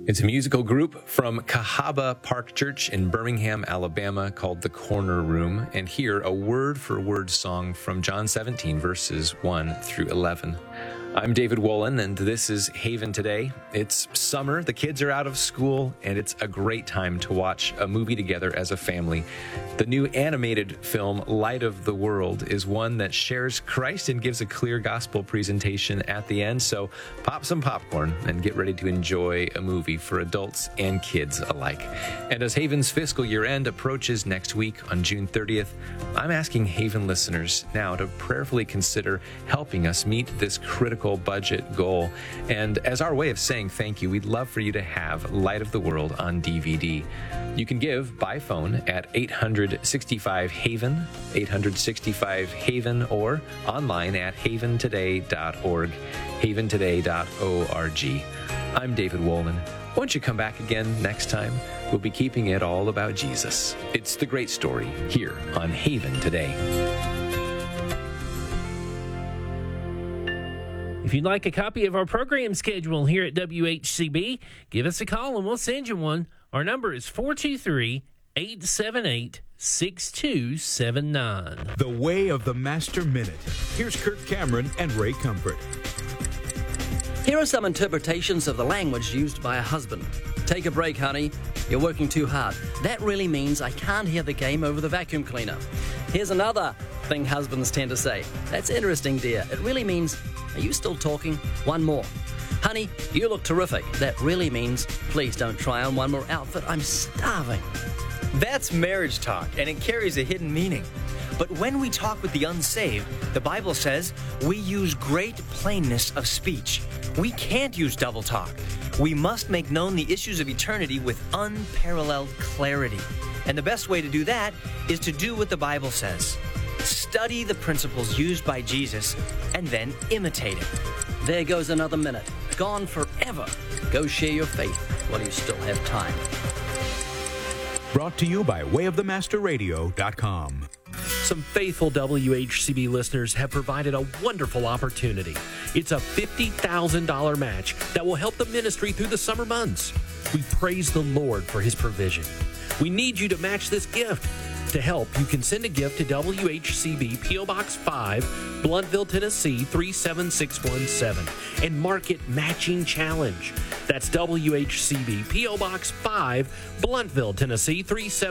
It's a musical group from Cahaba Park Church in Birmingham, Alabama, called The Corner Room, and hear a word-for-word song from John 17, verses 1 through 11. I'm David Wolin, and this is Haven Today. It's summer, the kids are out of school, and it's a great time to watch a movie together as a family. The new animated film, Light of the World, is one that shares Christ and gives a clear gospel presentation at the end, so pop some popcorn and get ready to enjoy a movie for adults and kids alike. And as Haven's fiscal year end approaches next week on June 30th, I'm asking Haven listeners now to prayerfully consider helping us meet this critical budget goal. And as our way of saying thank you, we'd love for you to have Light of the World on DVD. You can give by phone at 865-HAVEN, 865-HAVEN, or online at haventoday.org, haventoday.org. I'm David Wolin. Won't you come back again next time? We'll be keeping it all about Jesus. It's the great story here on Haven Today. If you'd like a copy of our program schedule here at WHCB, give us a call and we'll send you one. Our number is 423-878-6279. The Way of the Master Minute. Here's Kirk Cameron and Ray Comfort. Here are some interpretations of the language used by a husband. Take a break, honey. You're working too hard. That really means I can't hear the game over the vacuum cleaner. Here's another thing husbands tend to say. That's interesting, dear. It really means, are you still talking? One more. Honey, you look terrific. That really means, please don't try on one more outfit. I'm starving. That's marriage talk, and it carries a hidden meaning. But when we talk with the unsaved, the Bible says we use great plainness of speech. We can't use double talk. We must make known the issues of eternity with unparalleled clarity. And the best way to do that is to do what the Bible says. Study the principles used by Jesus and then imitate it. There goes another minute. Gone forever. Go share your faith while you still have time. Brought to you by wayofthemasterradio.com. Some faithful WHCB listeners have provided a wonderful opportunity. It's a $50,000 match that will help the ministry through the summer months. We praise the Lord for his provision. We need you to match this gift. To help, you can send a gift to WHCB P.O. Box 5, Blountville, Tennessee 37617, and mark it Matching Challenge. That's WHCB P.O. Box 5, Blountville, Tennessee 37617.